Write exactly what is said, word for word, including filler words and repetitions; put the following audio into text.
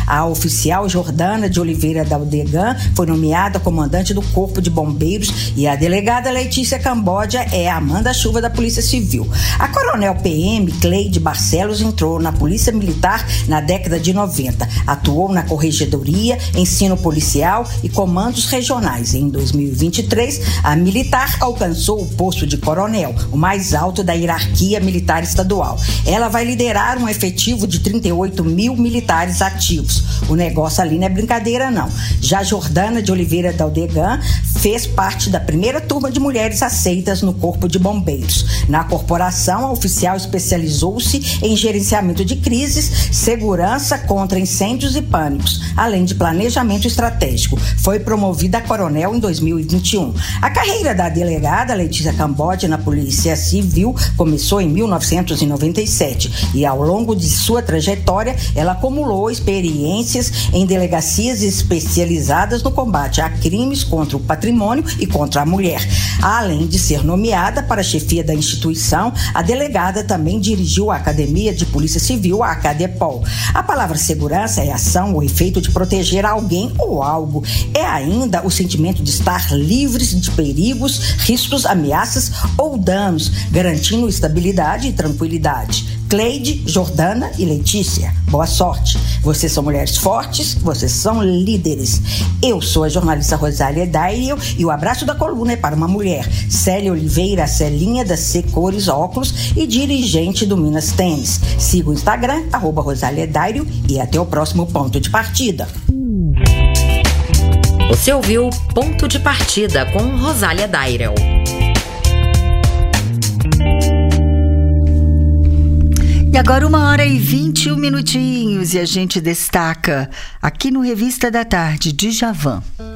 A oficial Jordana de Oliveira Daldegan foi nomeada comandante do Corpo de Bombeiros e a delegada Letícia Cambódia é a manda-chuva da Polícia Civil. A coronel P M Cleide Barcelos entrou na Polícia Militar na década de noventa. Atuou na Corregedoria, Ensino Policial e Comandos Regionais. Em dois mil e vinte e três, a militar alcançou o posto de coronel, o mais alto da hierarquia militar estadual. Ela vai liderar um efetivo de trinta e oito mil militares ativos. O negócio ali não é brincadeira, não. Já Jordana de Oliveira Daldegan fez parte da primeira turma de mulheres aceitas no Corpo de Bombeiros. Na corporação, a oficial especializou-se em gerenciamento de crises, segurança contra incêndios e pânicos, além de planejamento estratégico. Foi promovida a coronel em dois mil e vinte e um. A carreira da delegada Letícia Cambódia na Polícia Civil começou em mil novecentos e noventa e sete e, ao longo de sua trajetória, ela acumulou experiências em delegacias especializadas no combate a crimes contra o patrimônio e contra a mulher. Além de ser nomeada para a chefia da instituição, a delegada também dirigiu a Academia de Polícia Civil, a Acadepol. A palavra segurança é ação ou efeito de proteger alguém ou algo. É ainda o sentimento de estar livres de perigos, riscos, ameaças ou danos, garantindo estabilidade e tranquilidade. Cleide, Jordana e Letícia, boa sorte. Vocês são mulheres fortes, vocês são líderes. Eu sou a jornalista Rosália Dairo e o abraço da coluna é para uma mulher, Célia Oliveira, Celinha da C Cores Óculos e dirigente do Minas Tênis. Siga o Instagram, arroba Rosália Dairo, e até o próximo Ponto de Partida. Você ouviu Ponto de Partida com Rosália Dairo. E agora uma hora e vinte e um minutinhos e a gente destaca aqui no Revista da Tarde, Djavan.